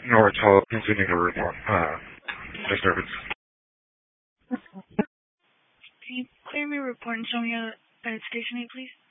North Hall, continue to report disturbance. Can you clear me a report and show me a station 8, please?